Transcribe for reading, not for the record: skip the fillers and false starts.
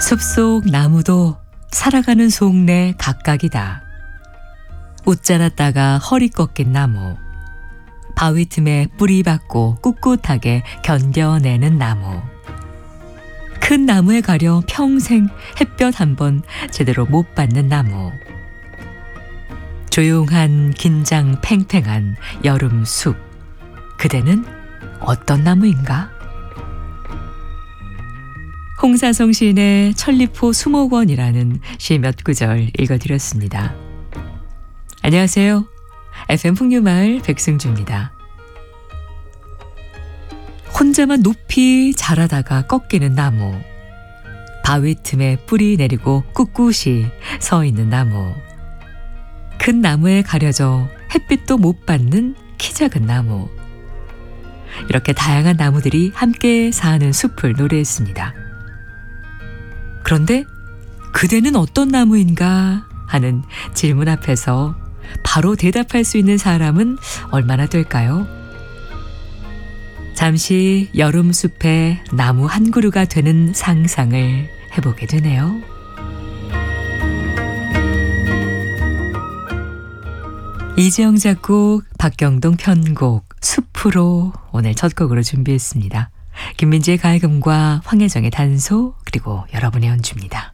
숲속 나무도 살아가는 속내 각각이다. 웃자랐다가 허리 꺾인 나무, 바위 틈에 뿌리 박고 꿋꿋하게 견뎌내는 나무, 큰 나무에 가려 평생 햇볕 한 번 제대로 못 받는 나무, 조용한 긴장 팽팽한 여름 숲, 그대는 어떤 나무인가? 홍사성 시인의 천리포 수목원이라는 시 몇 구절 읽어드렸습니다. 안녕하세요. FM 풍류마을 백승주입니다. 혼자만 높이 자라다가 꺾이는 나무, 바위 틈에 뿌리 내리고 꿋꿋이 서 있는 나무, 큰 나무에 가려져 햇빛도 못 받는 키 작은 나무, 이렇게 다양한 나무들이 함께 사는 숲을 노래했습니다. 그런데 그대는 어떤 나무인가 하는 질문 앞에서 바로 대답할 수 있는 사람은 얼마나 될까요? 잠시 여름 숲의 나무 한 그루가 되는 상상을 해보게 되네요. 이지영 작곡, 박경동 편곡, 숲으로 오늘 첫 곡으로 준비했습니다. 김민지의 가야금과 황혜정의 단소, 그리고 여러분의 연주입니다.